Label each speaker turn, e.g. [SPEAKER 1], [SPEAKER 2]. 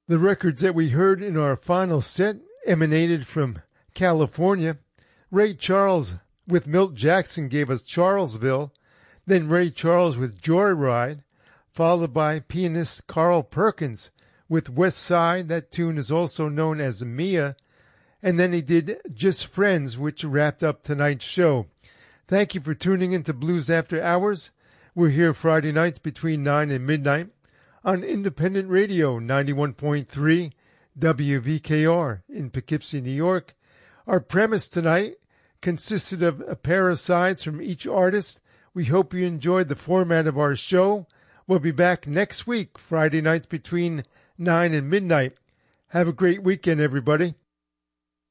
[SPEAKER 1] The records that we heard in our final set emanated from California. Ray Charles with Milt Jackson gave us Charlesville, then Ray Charles with Joyride, followed by pianist Carl Perkins with West Side. That tune is also known as Mia. And then he did Just Friends, which wrapped up tonight's show. Thank you for tuning in to Blues After Hours. We're here Friday nights between 9 and midnight on Independent Radio 91.3 WVKR in Poughkeepsie, New York. Our premise tonight consisted of a pair of sides from each artist. We hope you enjoyed the format of our show. We'll be back next week, Friday nights between 9 and midnight. Have a great weekend, everybody.